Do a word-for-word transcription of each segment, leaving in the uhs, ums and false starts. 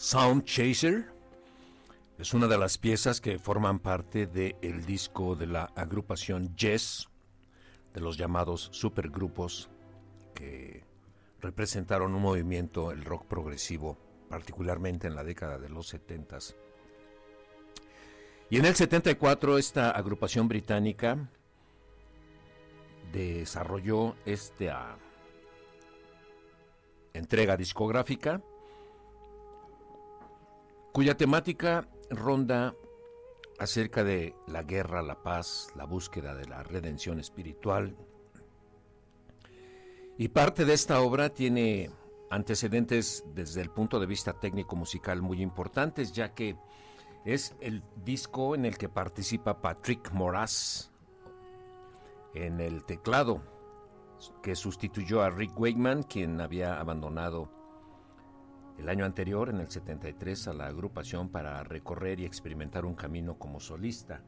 Sound Chaser es una de las piezas que forman parte del disco de la agrupación Yes, de los llamados supergrupos que representaron un movimiento, el rock progresivo, particularmente en la década de los setentas. Y en el setenta y cuatro esta agrupación británica desarrolló esta entrega discográfica cuya temática ronda acerca de la guerra, la paz, la búsqueda de la redención espiritual. Y parte de esta obra tiene antecedentes desde el punto de vista técnico-musical muy importantes, ya que es el disco en el que participa Patrick Moraz en el teclado, que sustituyó a Rick Wakeman, quien había abandonado el año anterior, en el setenta y tres, a la agrupación para recorrer y experimentar un camino como solista.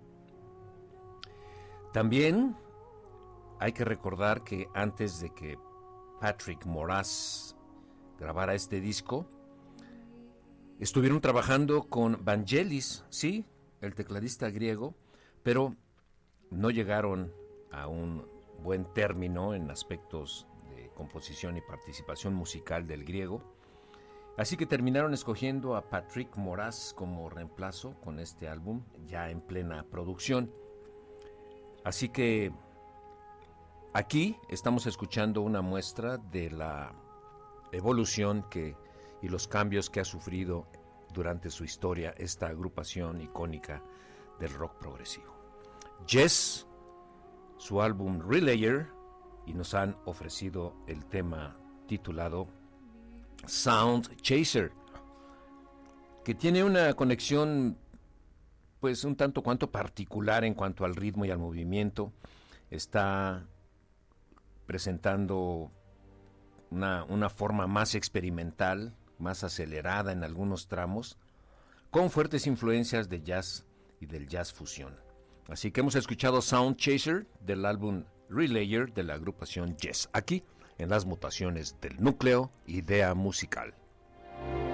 También hay que recordar que antes de que Patrick Moraz grabara este disco, estuvieron trabajando con Vangelis, sí, el tecladista griego, pero no llegaron a un buen término en aspectos de composición y participación musical del griego. Así que terminaron escogiendo a Patrick Moraz como reemplazo con este álbum ya en plena producción. Así que aquí estamos escuchando una muestra de la evolución que, y los cambios que ha sufrido durante su historia esta agrupación icónica del rock progresivo. Yes, su álbum Relayer, y nos han ofrecido el tema titulado Sound Chaser, que tiene una conexión pues un tanto cuanto particular en cuanto al ritmo y al movimiento. Está presentando una, una forma más experimental, más acelerada en algunos tramos, con fuertes influencias de jazz y del jazz fusión. Así que hemos escuchado Sound Chaser del álbum Relayer de la agrupación Yes, aquí en las mutaciones del núcleo, idea musical.